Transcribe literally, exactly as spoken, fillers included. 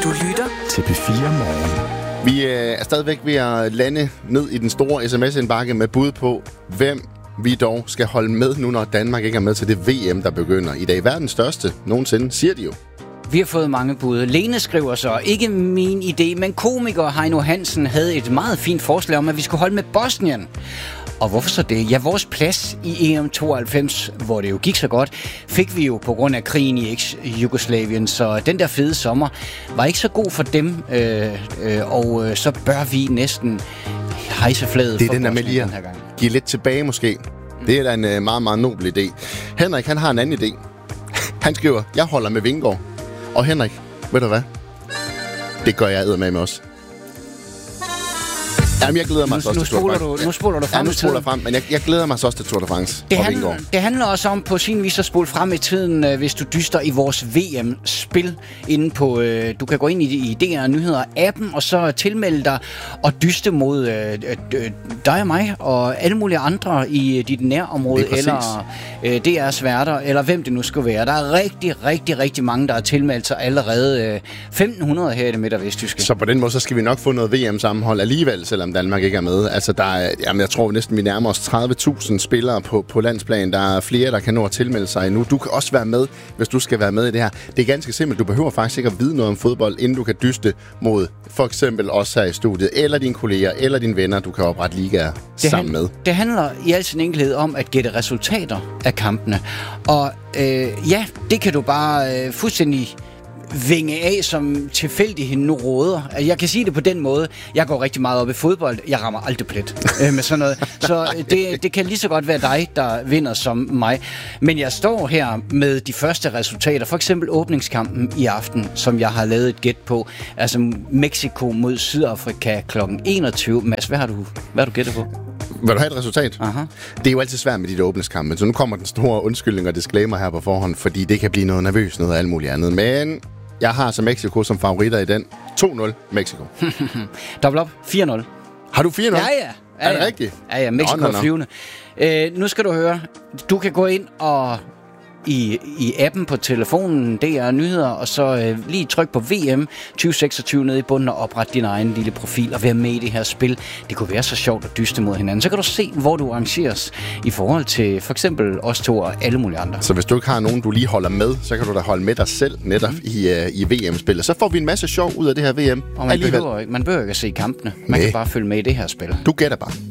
Du lytter til P fire Morgen. Vi er stadigvæk ved at lande ned i den store sms-indbakke med bud på, hvem vi dog skal holde med nu, når Danmark ikke er med til det V M, der begynder i dag. Verdens største nogensinde, siger de jo. Vi har fået mange bud. Lene skriver så, ikke min idé, men komiker Heino Hansen havde et meget fint forslag om, at vi skulle holde med Bosnien. Og hvorfor så det? Ja, vores plads i E M tooghalvfems, hvor det jo gik så godt, fik vi jo på grund af krigen i eks-Jugoslavien. Så den der fede sommer var ikke så god for dem, øh, øh, og øh, så bør vi næsten hejse flaget det er for den der med Bosnien lige den her gang. Give lidt tilbage måske. Det er da en øh, meget, meget nobel idé. Henrik, han har en anden idé. Han skriver, jeg holder med Vingård. Og Henrik, ved du hvad? Det gør jeg eddermame med os. Jamen, jeg glæder mig Nu, så også nu, til Tour de spoler France. du, nu spoler du frem Ja, nu i spoler tiden. jeg frem, men jeg, jeg glæder mig så også til Tour de France. Det, og handler, Vingård. det handler også om på sin vis at spole frem i tiden, øh, hvis du dyster i vores V M-spil inde på... Øh, du kan gå ind i, i D R Nyheder-appen, og så tilmelde dig og dyste mod øh, øh, dig og mig og alle mulige andre i dit nærområde, eller øh, D R's værter, eller hvem det nu skal være. Der er rigtig, rigtig, rigtig mange, der har tilmeldt sig allerede. Øh, femten hundrede her i det midt- og vestjyske. Så på den måde, så skal vi nok få noget V M-sammenhold alligevel, selvom Danmark ikke er med. Altså, der er, jamen, jeg tror næsten, vi nærmer os tredive tusind spillere på, på landsplan. Der er flere, der kan nå at tilmelde sig nu. Du kan også være med, hvis du skal være med i det her. Det er ganske simpelt. Du behøver faktisk ikke at vide noget om fodbold, inden du kan dyste mod for eksempel os her i studiet, eller dine kolleger, eller dine venner, du kan oprette ligaer sammen med. Det handler i al sin enkelhed om at gætte resultater af kampene. Og øh, ja, det kan du bare øh, fuldstændig vinge af, som tilfældigheden nu råder. Jeg kan sige det på den måde. Jeg går rigtig meget op i fodbold. Jeg rammer aldrig plet øh, med sådan noget. Så det, det kan lige så godt være dig, der vinder som mig. Men jeg står her med de første resultater. For eksempel åbningskampen i aften, som jeg har lavet et gæt på. Altså Mexico mod Sydafrika klokken enogtyve. Mads, hvad har du, hvad har du gættet på? Vil du have et resultat? Aha. Det er jo altid svært med de der åbningskampe, så nu kommer den store undskyldning og disclaimer her på forhånd, fordi det kan blive noget nervøst, noget og alt muligt andet. Men jeg har så Mexico som favoritter i den. to nul Mexico. Dobbelt op. fire nul. Har du fire nul? Ja, ja. ja Er det ja. rigtigt? Ja, ja. Mexico Nå, nå, er nå. flyvende. Øh, nu skal du høre. Du kan gå ind og i, i appen på telefonen, D R Nyheder, og så øh, lige tryk på V M tyve seksogtyve nede i bunden og opret din egen lille profil og være med i det her spil. Det kunne være så sjovt at dyste mod hinanden. Så kan du se, hvor du arrangeres i forhold til for eksempel os to og alle mulige andre. Så hvis du ikke har nogen, du lige holder med, så kan du da holde med dig selv netop mm. i, uh, i V M-spillet. Så får vi en masse sjov ud af det her V M. Og man behøver, ikke, man behøver ikke at se kampene. Man Nej. kan bare følge med i det her spil. Du gætter bare.